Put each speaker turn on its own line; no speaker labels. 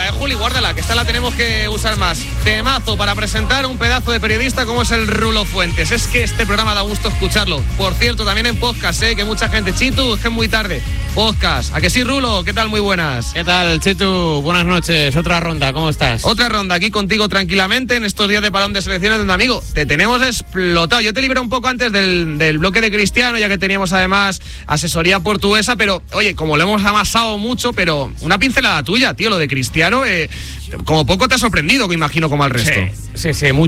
la de Juli, guárdala, que esta la tenemos que usar más. Temazo para presentar un pedazo de periodista como es el Rulo Fuentes. Es que este programa da gusto escucharlo. Por cierto, también en podcast, que mucha gente. Chitu, es que es muy tarde. Podcast. ¿A que sí, Rulo? ¿Qué tal? Muy buenas.
¿Qué tal, Chitu? Buenas noches. Otra ronda, ¿cómo estás?
Otra ronda aquí contigo tranquilamente en estos días de parón de selecciones, donde, amigo, te tenemos explotado. Yo te libré un poco antes del bloque de Cristiano, ya que teníamos además asesoría portuguesa, pero, oye, como lo hemos amasado mucho, pero una pincelada tuya, tío, lo de Cristiano, como poco te ha sorprendido, que imagino, como al resto.
Sí, mucho.